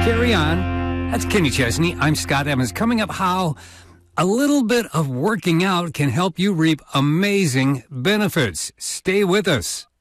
Carry on. That's Kenny Chesney. I'm Scott Evans. Coming up, how a little bit of working out can help you reap amazing benefits. Stay with us.